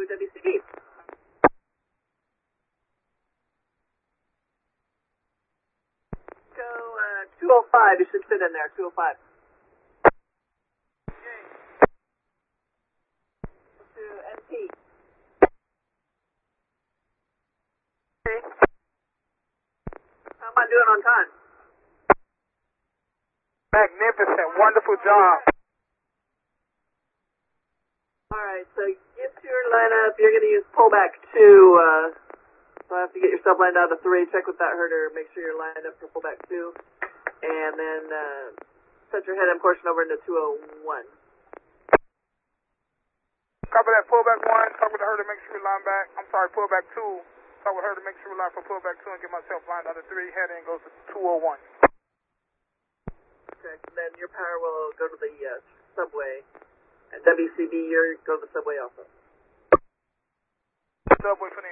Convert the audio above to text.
WCB. Go 205, you should fit in there, 205. To NP. How am I doing on time? Magnificent, wonderful job. Alright, so get to your lineup. You're going to use pullback 2. So I have to get yourself lined out of 3. Check with that herder. Make sure you're lined up for pullback 2. And then set your head-end portion over into 201. Copy that, pullback 1. Talk with the herder, make sure we line back. I'm sorry, pullback 2. Talk with herder, make sure we line for pullback 2 and get myself lined out of 3. Head-in goes to 201. Okay, and then your power will go to the subway. At WCB, you're go to the subway also. Subway for the